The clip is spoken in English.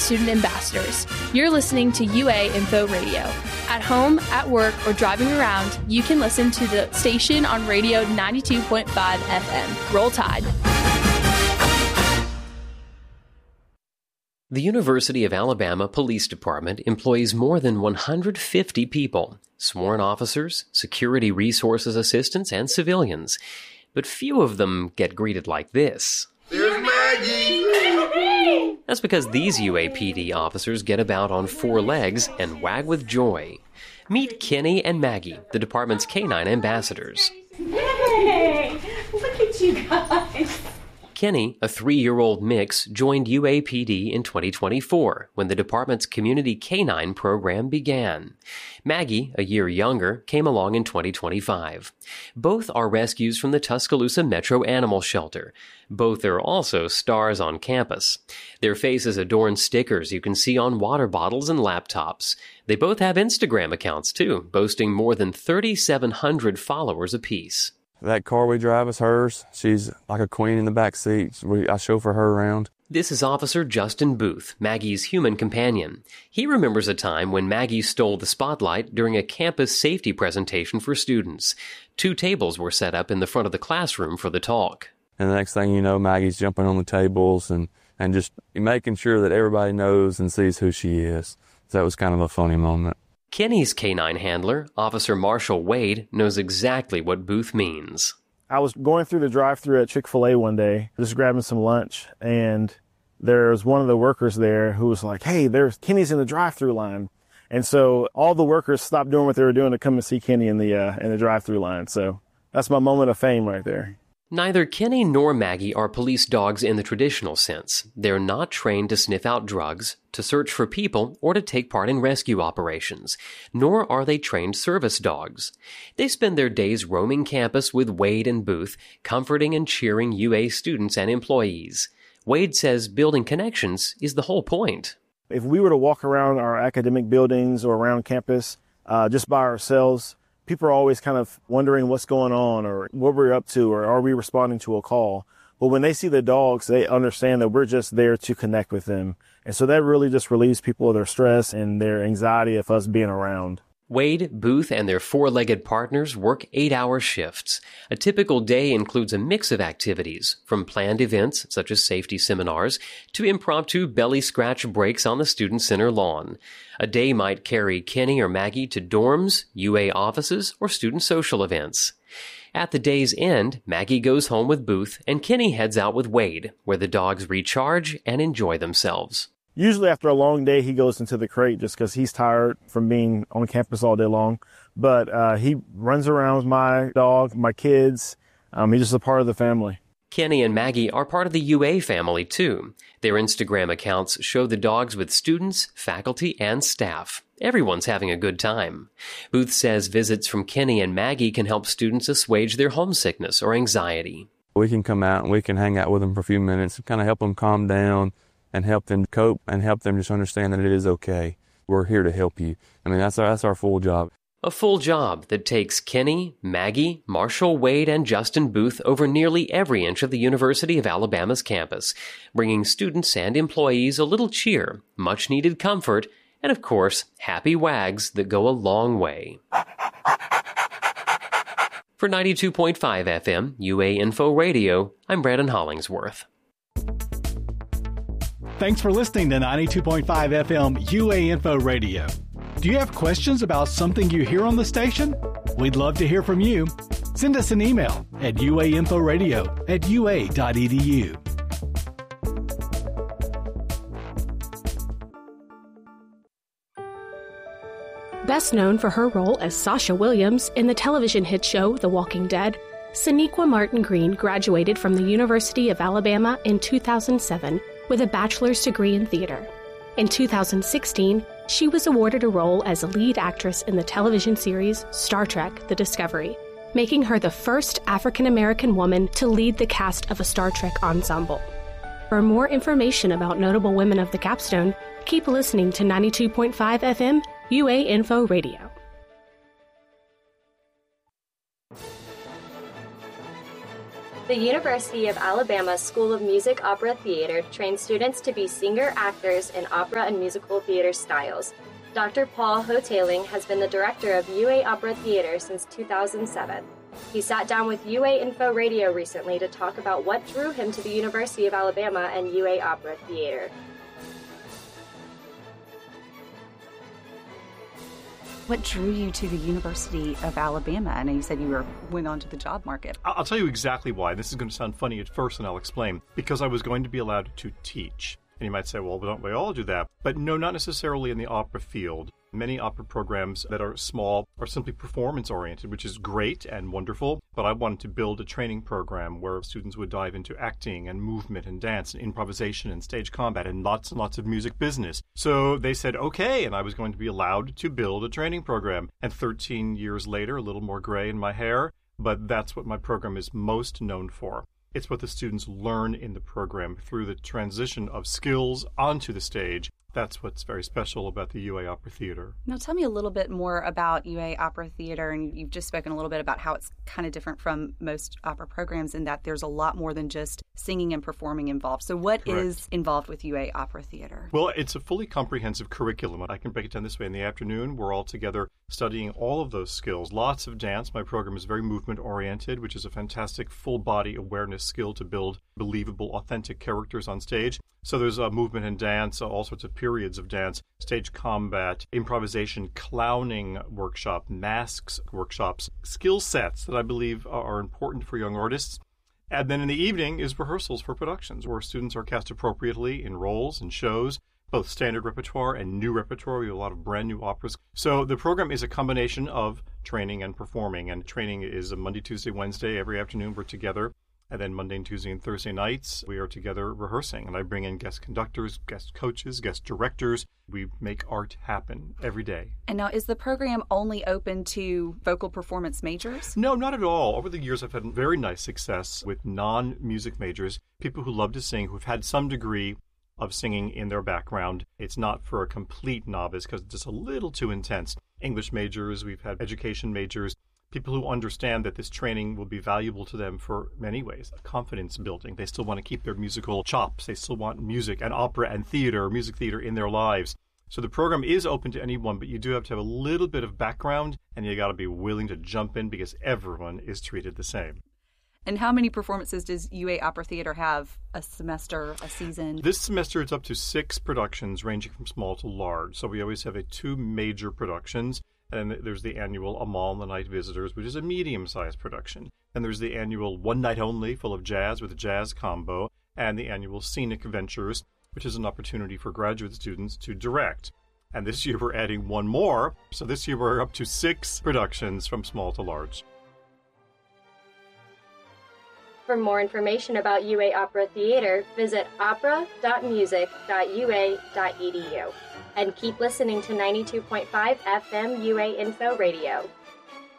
student ambassadors. You're listening to UA Info Radio. At home, at work, or driving around, you can listen to the station on radio 92.5 FM. Roll Tide. The University of Alabama Police Department employs more than 150 people, sworn officers, security resources assistants, and civilians. But few of them get greeted like this. There's Maggie! That's because these UAPD officers get about on four legs and wag with joy. Meet Kenny and Maggie, the department's canine ambassadors. Hey, look at you guys. Kenny, a 3-year-old mix, joined UAPD in 2024 when the department's community canine program began. Maggie, a year younger, came along in 2025. Both are rescues from the Tuscaloosa Metro Animal Shelter. Both are also stars on campus. Their faces adorn stickers you can see on water bottles and laptops. They both have Instagram accounts, too, boasting more than 3,700 followers apiece. That car we drive is hers. She's like a queen in the back seat. I chauffeur her around. This is Officer Justin Booth, Maggie's human companion. He remembers a time when Maggie stole the spotlight during a campus safety presentation for students. 2 tables were set up in the front of the classroom for the talk. And the next thing you know, Maggie's jumping on the tables and just making sure that everybody knows and sees who she is. So that was kind of a funny moment. Kenny's canine handler, Officer Marshall Wade, knows exactly what Booth means. I was going through the drive-thru at Chick-fil-A one day, just grabbing some lunch, and there was one of the workers there who was like, hey, there's Kenny's in the drive-thru line. And so all the workers stopped doing what they were doing to come and see Kenny in the drive-thru line. So that's my moment of fame right there. Neither Kenny nor Maggie are police dogs in the traditional sense. They're not trained to sniff out drugs, to search for people, or to take part in rescue operations. Nor are they trained service dogs. They spend their days roaming campus with Wade and Booth, comforting and cheering UA students and employees. Wade says building connections is the whole point. If we were to walk around our academic buildings or around campus just by ourselves, people are always kind of wondering what's going on or what we're up to or are we responding to a call. But when they see the dogs, they understand that we're just there to connect with them. And so that really just relieves people of their stress and their anxiety of us being around. Wade, Booth, and their 4-legged partners work 8-hour shifts. A typical day includes a mix of activities, from planned events such as safety seminars to impromptu belly scratch breaks on the student center lawn. A day might carry Kenny or Maggie to dorms, UA offices, or student social events. At the day's end, Maggie goes home with Booth and Kenny heads out with Wade, where the dogs recharge and enjoy themselves. Usually after a long day, he goes into the crate just because he's tired from being on campus all day long. But he runs around with my dog, my kids. He's just a part of the family. Kenny and Maggie are part of the UA family, too. Their Instagram accounts show the dogs with students, faculty, and staff. Everyone's having a good time. Booth says visits from Kenny and Maggie can help students assuage their homesickness or anxiety. We can come out and we can hang out with them for a few minutes and kind of help them calm down and help them cope and help them just understand that it is okay. We're here to help you. I mean, that's our full job. A full job that takes Kenny, Maggie, Marshall Wade, and Justin Booth over nearly every inch of the University of Alabama's campus, bringing students and employees a little cheer, much-needed comfort, and, of course, happy wags that go a long way. For 92.5 FM, UA Info Radio, I'm Brandon Hollingsworth. Thanks for listening to 92.5 FM UA Info Radio. Do you have questions about something you hear on the station? We'd love to hear from you. Send us an email at uainforadio@ua.edu. Best known for her role as Sasha Williams in the television hit show The Walking Dead, Sonequa Martin Green graduated from the University of Alabama in 2007 with a bachelor's degree in theater. In 2016, she was awarded a role as a lead actress in the television series Star Trek: The Discovery, making her the first African-American woman to lead the cast of a Star Trek ensemble. For more information about notable women of the Capstone, keep listening to 92.5 FM UA Info Radio. The University of Alabama School of Music Opera Theater trains students to be singer-actors in opera and musical theater styles. Dr. Paul Hotaling has been the director of UA Opera Theater since 2007. He sat down with UA Info Radio recently to talk about what drew him to the University of Alabama and UA Opera Theater. What drew you to the University of Alabama? I know you said you went on to the job market. I'll tell you exactly why. This is going to sound funny at first, and I'll explain. Because I was going to be allowed to teach. And you might say, well, don't we all do that? But no, not necessarily in the opera field. Many opera programs that are small are simply performance-oriented, which is great and wonderful. But I wanted to build a training program where students would dive into acting and movement and dance and improvisation and stage combat and lots of music business. So they said, okay, and I was going to be allowed to build a training program. And 13 years later, a little more gray in my hair, but that's what my program is most known for. It's what the students learn in the program through the transition of skills onto the stage. That's what's very special about the UA Opera Theater. Now tell me a little bit more about UA Opera Theater, and you've just spoken a little bit about how it's kind of different from most opera programs in that there's a lot more than just singing and performing involved. So what Correct. Is involved with UA Opera Theater? Well, it's a fully comprehensive curriculum. I can break it down this way. In the afternoon, we're all together studying all of those skills. Lots of dance. My program is very movement-oriented, which is a fantastic full-body awareness skill to build believable, authentic characters on stage. So there's movement and dance, all sorts of periods of dance, stage combat, improvisation, clowning workshop, masks workshops, skill sets that I believe are important for young artists. And then in the evening is rehearsals for productions where students are cast appropriately in roles and shows, both standard repertoire and new repertoire. We have a lot of brand new operas. So the program is a combination of training and performing. And training is a Monday, Tuesday, Wednesday. Every afternoon we're together. And then Monday and Tuesday and Thursday nights, we are together rehearsing. And I bring in guest conductors, guest coaches, guest directors. We make art happen every day. And now, is the program only open to vocal performance majors? No, not at all. Over the years, I've had very nice success with non-music majors, people who love to sing, who've had some degree of singing in their background. It's not for a complete novice because it's just a little too intense. English majors, we've had education majors. People who understand that this training will be valuable to them for many ways. Confidence building. They still want to keep their musical chops. They still want music and opera and theater, music theater in their lives. So the program is open to anyone, but you do have to have a little bit of background, and you got to be willing to jump in because everyone is treated the same. And how many performances does UA Opera Theater have a semester, a season? This semester it's up to 6 productions ranging from small to large. So we always have 2 major productions. And there's the annual Amal and the Night Visitors, which is a medium-sized production. And there's the annual One Night Only, full of jazz with a jazz combo, and the annual Scenic Ventures, which is an opportunity for graduate students to direct. And this year we're adding one more, so this year we're up to 6 productions from small to large. For more information about UA Opera Theater, visit opera.music.ua.edu. And keep listening to 92.5 FM UA Info Radio.